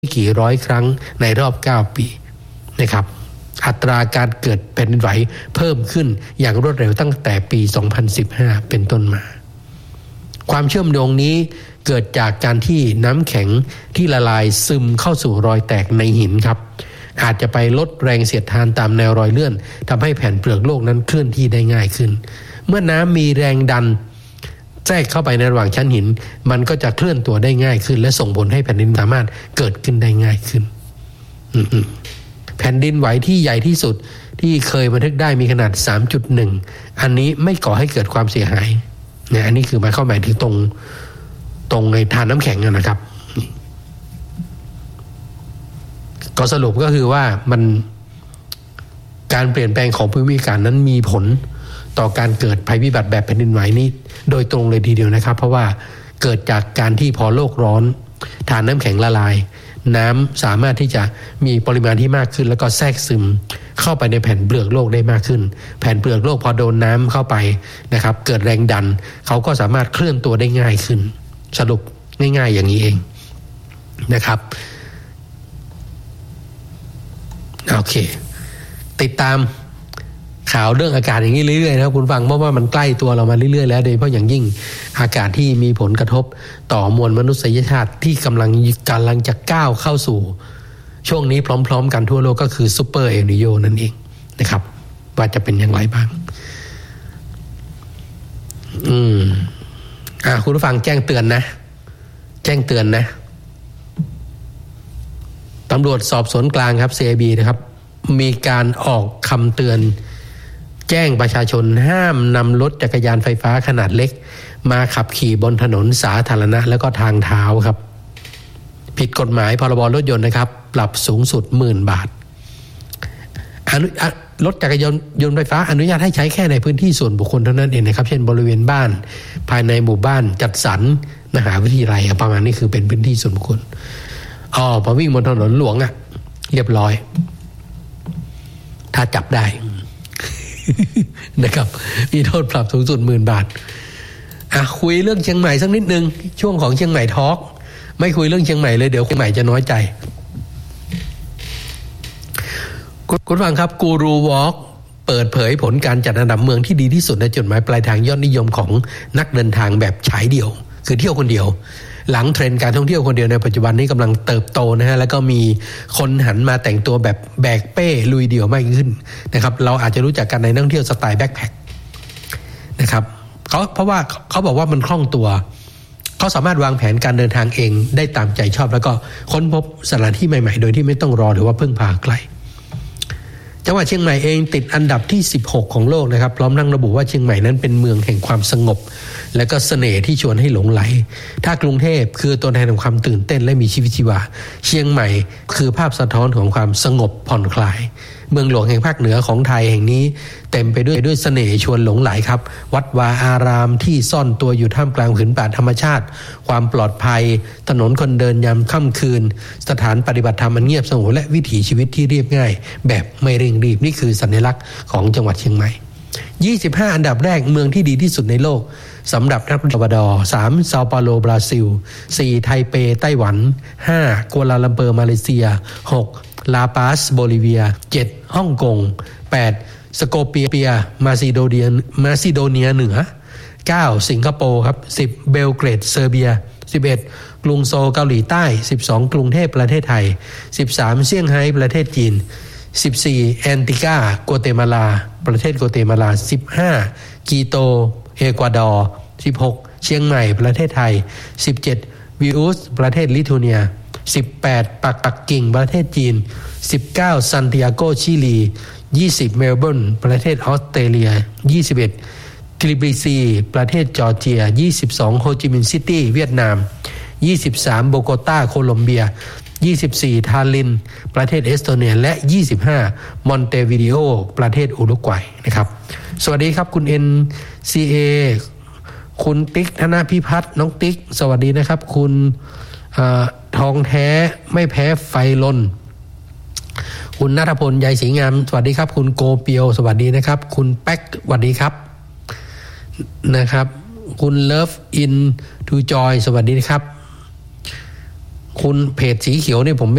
กี่ร้อยครั้งในรอบ9ปีนะครับอัตราการเกิดแผ่นดินไหวเพิ่มขึ้นอย่างรวดเร็วตั้งแต่ปี2015เป็นต้นมาความเชื่อมโยงนี้เกิดจากการที่น้ำแข็งที่ละลายซึมเข้าสู่รอยแตกในหินครับอาจจะไปลดแรงเสียดทานตามแนวรอยเลื่อนทำให้แผ่นเปลือกโลกนั้นเคลื่อนที่ได้ง่ายขึ้นเมื่อน้ำมีแรงดันแทรกเข้าไปในระหว่างชั้นหินมันก็จะเคลื่อนตัวได้ง่ายขึ้นและส่งผลให้แผ่นดินสามารถเกิดขึ้นได้ง่ายขึ้นแผ่นดินไหวที่ใหญ่ที่สุดที่เคยบันทึกได้มีขนาด 3.1 อันนี้ไม่ก่อให้เกิดความเสียหายเนี่ยอันนี้คือหมายถึงตรงในฐานน้ำแข็งนะครับก็สรุปก็คือว่ามันการเปลี่ยนแปลงของภูมิอากาศนั้นมีผลต่อการเกิดภัยพิบัติแบบแผ่นดินไหวนี้โดยตรงเลยทีเดียวนะครับเพราะว่าเกิดจากการที่พอโลกร้อนฐานน้ำแข็งละลายน้ำสามารถที่จะมีปริมาณที่มากขึ้นแล้วก็แทรกซึมเข้าไปในแผ่นเปลือกโลกได้มากขึ้นแผ่นเปลือกโลกพอโดนน้ำเข้าไปนะครับเกิดแรงดันเขาก็สามารถเคลื่อนตัวได้ง่ายขึ้นสรุปง่ายๆอย่างนี้เองนะครับโอเคติดตามข่าวเรื่องอากาศอย่างนี้เรื่อยๆนะครับคุณฟังเพราะว่ามันใกล้ตัวเรามาเรื่อยๆแล้วโดยเฉพาะอย่างยิ่งอากาศที่มีผลกระทบต่อมวลมนุษยชาติที่กำลังจะก้าวเข้าสู่ช่วงนี้พร้อมๆกันทั่วโลกก็คือซูเปอร์เอลนิโญนั่นเองนะครับว่าจะเป็นอย่างไรบ้างคุณผู้ฟังแจ้งเตือนนะตำรวจสอบสวนกลางครับ CIB นะครับมีการออกคำเตือนแจ้งประชาชนห้ามนำรถจักรยานไฟฟ้าขนาดเล็กมาขับขี่บนถนนสาธารณะแล้วก็ทางเท้าครับผิดกฎหมายพรบรถยนต์นะครับปรับสูงสุด 10,000 บาทรถจักรยานยนต์ไฟฟ้าอนุญาตให้ใช้แค่ในพื้นที่ส่วนบุคคลเท่านั้นเองนะครับเช่นบริเวณบ้านภายในหมู่บ้านจัดสรรมหาวิทยาลัยประมาณนี้คือเป็นพื้นที่ส่วนบุคคลพอวิ่งบนถนนหลวงเรียบร้อยถ้าจับได้นะครับมีโทษปรับสูงสุด 10,000 บาทคุยเรื่องเชียงใหม่สักนิดนึงช่วงของเชียงใหม่ทอล์กไม่คุยเรื่องเชียงใหม่เลยเดี๋ยวเชียงใหม่จะน้อยใจคุณฟังครับกูรูวอล์กเปิดเผยผลการจัดอันดับเมืองที่ดีที่สุดในจุดหมายปลายทางยอดนิยมของนักเดินทางแบบฉายเดี่ยวคือเที่ยวคนเดียวหลังเทรนด์การท่องเที่ยวคนเดียวในปัจจุบันนี้กำลังเติบโตนะฮะแล้วก็มีคนหันมาแต่งตัวแบบแบกเป้ลุยเดี่ยวมากขึ้นนะครับเราอาจจะรู้จักกันในนักท่องเที่ยวสไตล์แบ็คแพ็คนะครับเพราะว่าเขาบอกว่ามันคล่องตัวเขาสามารถวางแผนการเดินทางเองได้ตามใจชอบแล้วก็ค้นพบสถานที่ใหม่ๆโดยที่ไม่ต้องรอหรือว่าพึ่งพาใครจังหวัดเชียงใหม่เองติดอันดับที่16ของโลกนะครับพร้อมทั้งระบุว่าเชียงใหม่นั้นเป็นเมืองแห่งความสงบและก็เสน่ห์ที่ชวนให้หลงไหลถ้ากรุงเทพคือตัวแทนของความตื่นเต้นและมีชีวิตชีวาเชียงใหม่คือภาพสะท้อนของความสงบผ่อนคลายเมืองหลวงแห่งภาคเหนือของไทยแห่งนี้เต็มไปด้วยเสน่ห์ชวนหลงไหลครับวัดวาอารามที่ซ่อนตัวอยู่ท่ามกลางผืนป่าธรรมชาติความปลอดภัยถนนคนเดินยามค่ำคืนสถานปฏิบัติธรรมอันเงียบสงบและวิถีชีวิตที่เรียบง่ายแบบไม่เร่งรีบนี่คือสัญลักษณ์ของจังหวัดเชียงใหม่25อันดับแรกเมืองที่ดีที่สุดในโลกสำหรับนักท่องเที่ยว3เซาเปาโลบราซิล4ไทเปไต้หวัน5กัวลาลัมเปอร์มาเลเซีย6ลาปาสโบลิเวีย7ฮ่องกง8สโกเปียมาซิโดเนียเหนือ9สิงคโปร์ครับ10เบลเกรดเซอร์เบีย11กรุงโซลเกาหลีใต้12กรุงเทพประเทศไทย13เซี่ยงไฮ้ประเทศจีน14แอนติกาโกเตมาลาประเทศโกเตมาลา15กีโตเอกวาดอร์16เชียงใหม่ประเทศไทย17วิลส์ประเทศลิทัวเนีย18ปักกิ่งประเทศจีน19ซานติอาโกชิลี20เมลเบิร์นประเทศออสเตรเลีย21ทริบลิซีประเทศจอร์เจีย22โฮจิมินห์ซิตี้เวียดนาม23โบโกตาโคลอมเบีย24ทาลินประเทศเอสโตเนียและ25มอนเตวิเดโอประเทศอุรุกวัยนะครับสวัสดีครับคุณ NCA คุณติ๊กธนพิพัฒน์น้องติ๊กสวัสดีนะครับคุณทองแท้ไม่แพ้ไฟลนคุณณัฐพลใยศรีงามสวัสดีครับคุณโกเปียวสวัสดีนะครับคุณแป๊กสวัสดีครับนะครับคุณเลิฟอินทูจอยสวัสดีครับคุณเพจสีเขียวเนี่ยผม